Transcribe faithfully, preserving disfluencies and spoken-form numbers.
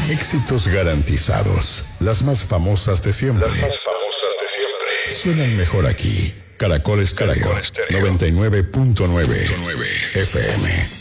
Éxitos garantizados. Las más famosas de siempre. Las más famosas de siempre. Suenan mejor aquí. Caracol Estéreo noventa y nueve punto nueve F M.